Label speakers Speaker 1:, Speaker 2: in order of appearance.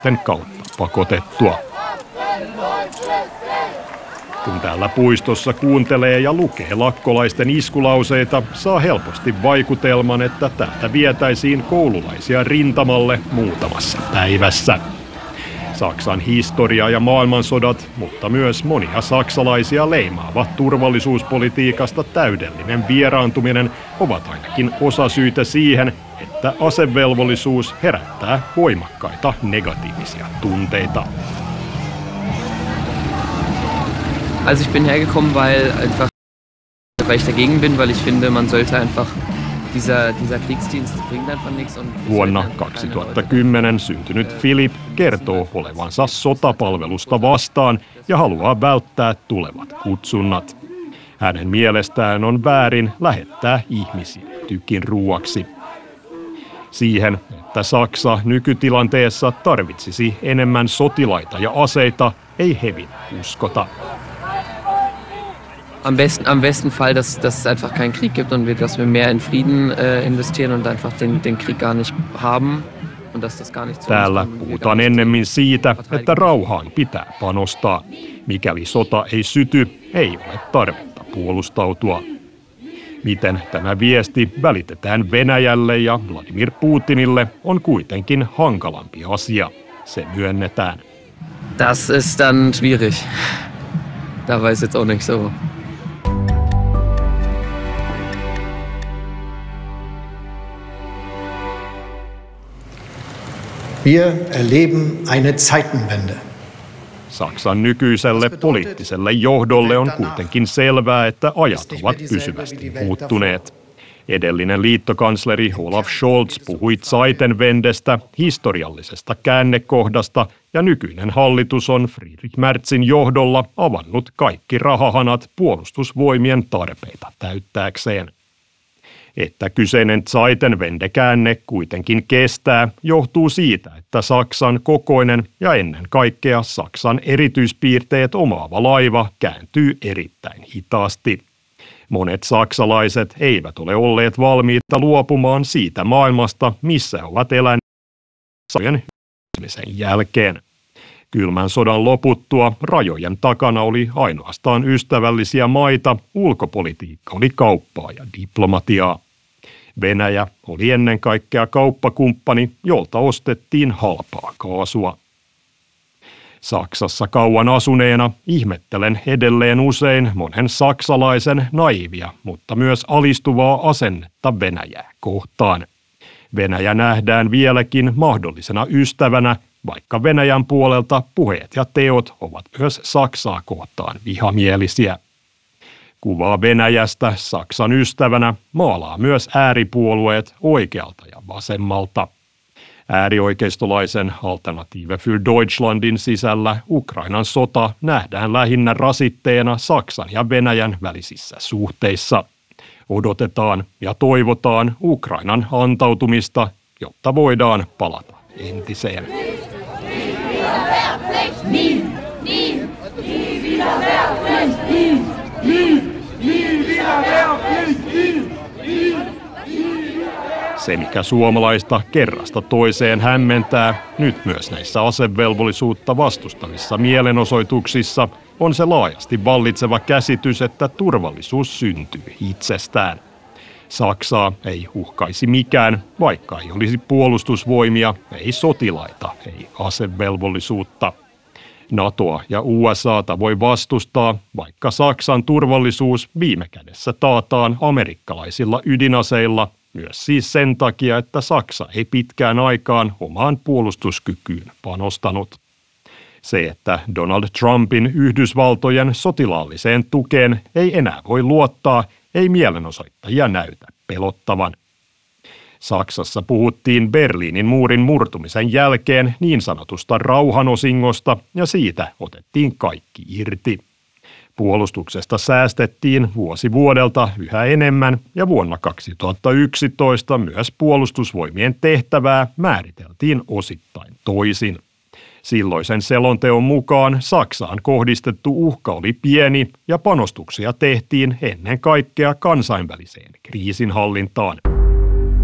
Speaker 1: kautta pakotettua. Kun täällä puistossa kuuntelee ja lukee lakkolaisten iskulauseita, saa helposti vaikutelman, että täältä vietäisiin koululaisia rintamalle muutamassa päivässä. Saksan historia ja maailmansodat, mutta myös monia saksalaisia leimaava turvallisuuspolitiikasta täydellinen vieraantuminen ovat ainakin osasyitä siihen, että asevelvollisuus herättää voimakkaita negatiivisia tunteita.
Speaker 2: Also ich bin hergekommen, weil ich dagegen bin, weil ich finde, man sollte einfach dieser Kriegsdienst bringt einfach nichts.
Speaker 1: Vuonna 2010 syntynyt Philip kertoo olevansa sotapalvelusta vastaan ja haluaa välttää tulevat kutsunnat. Hänen mielestään on väärin lähettää ihmisiä tykin ruuaksi. Siihen, että Saksa nykytilanteessa tarvitsisi enemmän sotilaita ja aseita, ei hevin uskota.
Speaker 2: Am besten Fall, dass es einfach keinen Krieg gibt und dass wir mehr in Frieden investieren und einfach den Krieg gar nicht haben. Und dass das gar nicht
Speaker 1: Täällä puhutaan ennemmin siitä, että rauhaan pitää panostaa. Mikäli sota ei syty, ei ole tarvetta puolustautua. Miten tämä viesti välitetään Venäjälle ja Vladimir Putinille on kuitenkin hankalampi asia. Se myönnetään.
Speaker 2: Das ist dann schwierig. Da weiß jetzt auch nicht so.
Speaker 3: Wir erleben eine Zeitenwende.
Speaker 1: Saksan nykyiselle poliittiselle johdolle on kuitenkin selvää, että ajat ovat pysyvästi muuttuneet. Edellinen liittokansleri Olaf Scholz puhui Zeitenwendestä, historiallisesta käännekohdasta, ja nykyinen hallitus on Friedrich Merzin johdolla avannut kaikki rahahanat puolustusvoimien tarpeita täyttääkseen. Että kyseinen Zeitenwende-käänne kuitenkin kestää, johtuu siitä, että Saksan kokoinen ja ennen kaikkea Saksan erityispiirteet omaava laiva kääntyy erittäin hitaasti. Monet saksalaiset eivät ole olleet valmiita luopumaan siitä maailmasta, missä ovat eläneet sodan jälkeen. Kylmän sodan loputtua rajojen takana oli ainoastaan ystävällisiä maita, ulkopolitiikka oli kauppaa ja diplomatiaa. Venäjä oli ennen kaikkea kauppakumppani, jolta ostettiin halpaa kaasua. Saksassa kauan asuneena ihmettelen edelleen usein monen saksalaisen naivia, mutta myös alistuvaa asennetta Venäjää kohtaan. Venäjä nähdään vieläkin mahdollisena ystävänä, vaikka Venäjän puolelta puheet ja teot ovat myös Saksaa kohtaan vihamielisiä. Kuvaa Venäjästä Saksan ystävänä maalaa myös ääripuolueet oikealta ja vasemmalta. Äärioikeistolaisen Alternative für Deutschlandin sisällä Ukrainan sota nähdään lähinnä rasitteena Saksan ja Venäjän välisissä suhteissa. Odotetaan ja toivotaan Ukrainan antautumista, jotta voidaan palata entiseen. Se, mikä suomalaista kerrasta toiseen hämmentää, nyt myös näissä asevelvollisuutta vastustavissa mielenosoituksissa, on se laajasti vallitseva käsitys, että turvallisuus syntyy itsestään. Saksaa ei uhkaisi mikään, vaikka ei olisi puolustusvoimia, ei sotilaita, ei asevelvollisuutta. NATOa ja USAta voi vastustaa, vaikka Saksan turvallisuus viime kädessä taataan amerikkalaisilla ydinaseilla, myös siis sen takia, että Saksa ei pitkään aikaan omaan puolustuskykyyn panostanut. Se, että Donald Trumpin Yhdysvaltojen sotilaalliseen tukeen ei enää voi luottaa, ei mielenosoittajia näytä pelottavan. Saksassa puhuttiin Berliinin muurin murtumisen jälkeen niin sanotusta rauhanosingosta ja siitä otettiin kaikki irti. Puolustuksesta säästettiin vuosi vuodelta yhä enemmän ja vuonna 2011 myös puolustusvoimien tehtävää määriteltiin osittain toisin. Silloisen selonteon mukaan Saksaan kohdistettu uhka oli pieni ja panostuksia tehtiin ennen kaikkea kansainväliseen kriisinhallintaan.